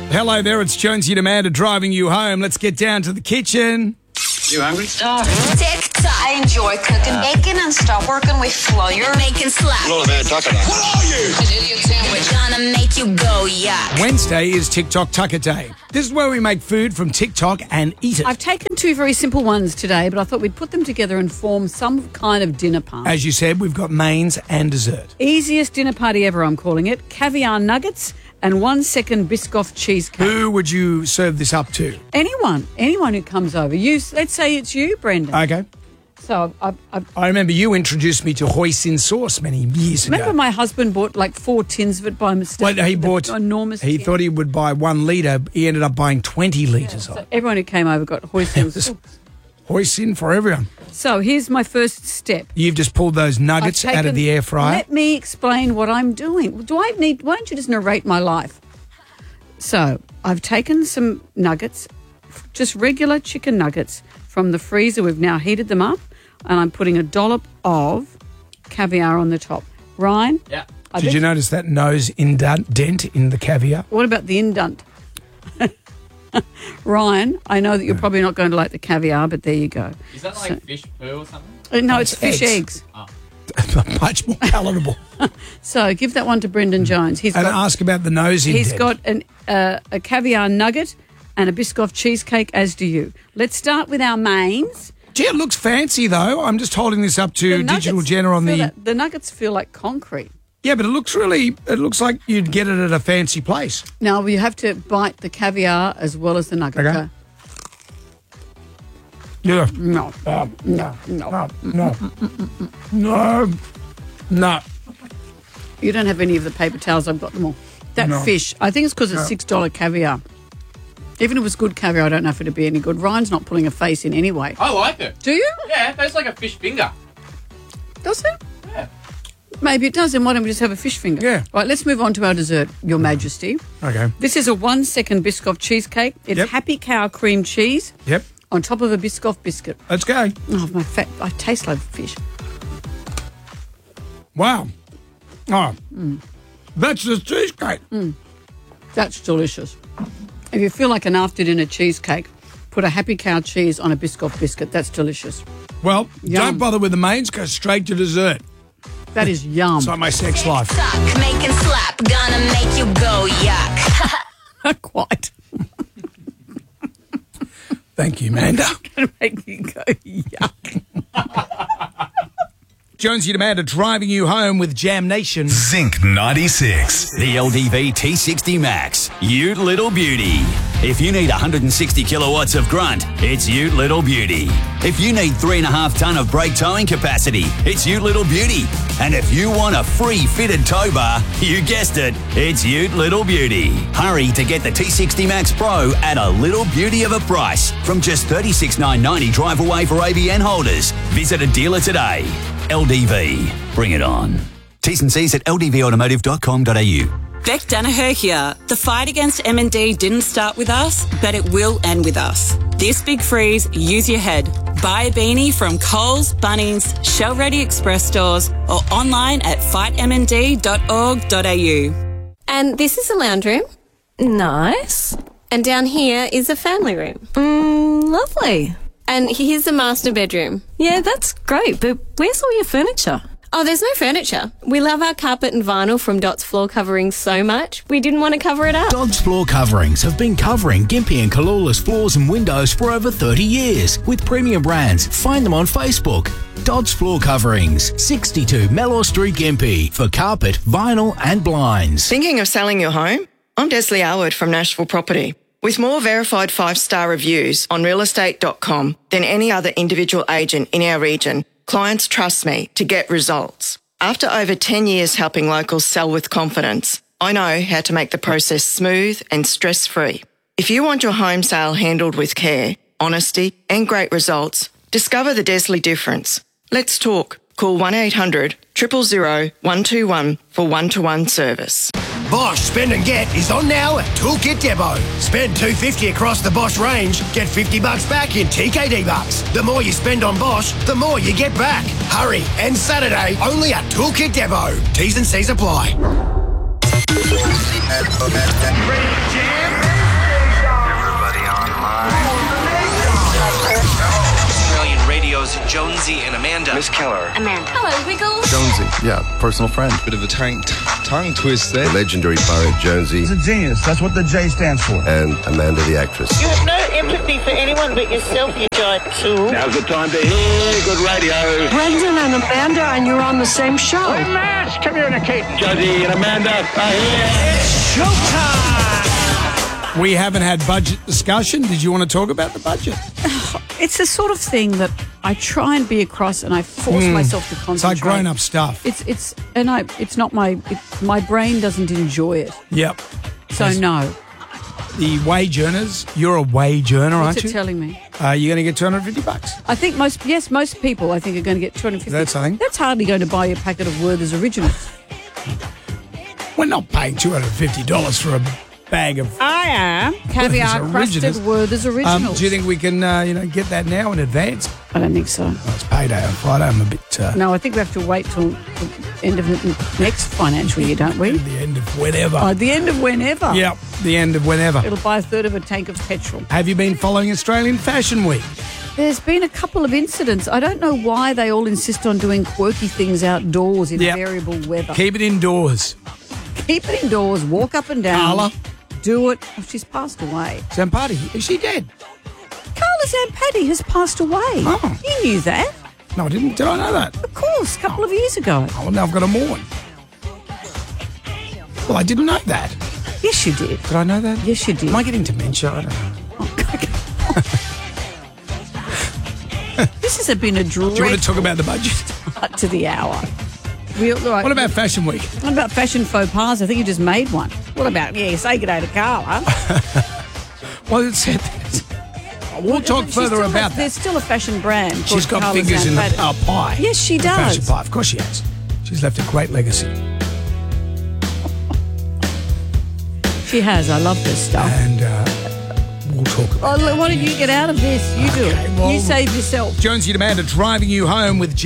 Hello there, it's Jonesy and Amanda driving you home. Let's get down to the kitchen. You hungry? TikTok. I enjoy cooking bacon and stop working with flour. Making slap. What are you? An idiot sandwich. Gonna make you go yuck. Wednesday is TikTok Tucker Day. This is where we make food from TikTok and eat it. I've taken two very simple ones today, but I thought we'd put them together and form some kind of dinner party. As you said, we've got mains and dessert. Easiest dinner party ever, I'm calling it. Caviar nuggets and 1 second Biscoff cheesecake. Who would you serve this up to? Anyone who comes over. Let's say it's you, Brendan. Okay. So I remember you introduced me to hoisin sauce many years ago. remember my husband bought like 4 tins of it by mistake. Well, he bought enormous. He tin. thought he would buy 1 litre. He ended up buying 20 litres of So it. everyone who came over got hoisin sauce. Hoisin for everyone. So here's my first step. You've just pulled those nuggets I've out of the air fryer. Let me explain what I'm doing. Why don't you just narrate my life? So I've taken some nuggets, just regular chicken nuggets from the freezer. We've now heated them up, and I'm putting a dollop of caviar on the top. Ryan? Yeah. Did you notice that nose dent in the caviar? What about the indent? Ryan, I know that you're probably not going to like the caviar, but there you go. Is that like fish poo or something? No, it's it's fish eggs. eggs. Much more palatable. So give that one to Brendan Jones. And ask about the nose indent. He's got a caviar nugget and a Biscoff cheesecake, as do you. Let's start with our mains. Gee, it looks fancy, though. I'm just holding this up to Digital Jenna on the... The nuggets feel like concrete. Yeah, but it looks like you'd get it at a fancy place. Now, you have to bite the caviar as well as the nugget. Okay. Yeah. No. No. You don't have any of the paper towels. I've got them all. That No. fish, I think it's because it's $6 caviar. Even if it was good caviar, I don't know if it'd be any good. Ryan's not putting a face in anyway. I like it. Do you? Yeah, that's like a fish finger. Does it? Yeah. Maybe it does. Then why don't we just have a fish finger? Yeah. Right, let's move on to our dessert, Your Majesty. Okay. This is a 1 second Biscoff cheesecake. It's Yep. Happy Cow cream cheese Yep. on top of a Biscoff biscuit. Let's go. Oh, my fat! I taste like fish. Wow. Oh. That's the cheesecake. That's delicious. If you feel like an after-dinner cheesecake, put a Happy Cow cheese on a Biscoff biscuit. That's delicious. Well, Yum. don't bother with the mains. Go straight to dessert. That is yum. It's like my sex life. TikTok. Making slap. Gonna make you go yuck. Quite. Thank you, Amanda. Gonna make you go yuck. Jonesy and Amanda driving you home with Jam Nation. Zinc 96. The LDV T60 Max, Ute Little Beauty. If you need 160 kilowatts of grunt, it's Ute Little Beauty. If you need 3.5 tonne of brake towing capacity, it's Ute Little Beauty. And if you want a free fitted tow bar, you guessed it, it's Ute Little Beauty. Hurry to get the T60 Max Pro at a little beauty of a price from just $36,990 drive away for ABN holders. Visit a dealer today. LDV. Bring it on. T's and C's at ldvautomotive.com.au. Beck Danaher here. The fight against M&D didn't start with us, but it will end with us. This big freeze, use your head. Buy a beanie from Coles, Bunnings, Shell Ready Express stores or online at fightmnd.org.au. And this is a lounge room. Nice. And down here is a family room. Lovely. And here's the master bedroom. Yeah, that's great, but where's all your furniture? Oh, there's no furniture. We love our carpet and vinyl from Dots Floor Coverings so much, we didn't want to cover it up. Dots Floor Coverings have been covering Gympie and Kalula's floors and windows for over 30 years with premium brands. Find them on Facebook. Dots Floor Coverings, 62 Mellor Street, Gympie, for carpet, vinyl and blinds. Thinking of selling your home? I'm Desley Arwood from Nashville Property. With more verified 5-star reviews on realestate.com than any other individual agent in our region, clients trust me to get results. After over 10 years helping locals sell with confidence, I know how to make the process smooth and stress-free. If you want your home sale handled with care, honesty and great results, discover the Desley difference. Let's talk. Call 1-800-000-121 for one-to-one service. Bosch Spend and Get is on now at Toolkit Depot. Spend $250 across the Bosch range, get $50 back in TKD bucks. The more you spend on Bosch, the more you get back. Hurry, and Saturday only at Toolkit Depot. T's and C's apply. Ready to jam? Jonesy and Amanda. Miss Keller. Amanda. Hello, Wiggles. Jonesy, yeah, personal friend. Bit of a tongue twist there. The legendary pirate Jonesy. He's a genius. That's what the J stands for. And Amanda the actress. You have no empathy for anyone but yourself, you giant tool. Now's the time to hear good radio. Brendan and Amanda, and you're on the same show. We're mass communicating. Jonesy and Amanda are here. It's showtime! We haven't had budget discussion. Did you want to talk about the budget? It's the sort of thing that I try and be across, and I force myself to concentrate. It's like grown-up stuff. It's not my brain doesn't enjoy it. Yep. So no. The wage earners. You're a wage earner, aren't you? What's it telling me? You're going to get $250. I think most people I think are going to get $250. That's something. That's hardly going to buy you a packet of Werther's Originals. We're not paying $250 for a bag of I am caviar crusted Werther's Originals. Do you think we can get that now in advance? I don't think so. Well, it's payday on Friday. I'm a bit no, I think we have to wait till the end of the next financial year, don't we? The end of whenever. Oh, the end of whenever. Yep, the end of whenever. It'll buy a third of a tank of petrol. Have you been following Australian Fashion Week? There's been a couple of incidents. I don't know why they all insist on doing quirky things outdoors in variable weather. Keep it indoors. Keep it indoors. Walk up and down. Carla. Do it. Oh, she's passed away. Zampati, is she dead? Carla Zampati has passed away. Oh. You knew that? No, I didn't. Did I know that? Of course, a couple of years ago. Oh, well, now I've got to mourn. Well, I didn't know that. Yes, you did. Did I know that? Yes, you did. Am I getting dementia? I don't know. This has been a dreadful... Do you want to talk about the budget? To the hour. What about Fashion Week? What about fashion faux pas? I think you just made one. What about, say good day to Carla? Well, it said that. We'll talk further about that. There's still a fashion brand. She's got Carla fingers in the Zampati. pie. Yes, she does. Fashion pie. Of course she has. She's left a great legacy. She has. I love this stuff. And we'll talk about why don't you get out of this? You do it. Well, you save yourself. Jonesy and Amanda driving you home with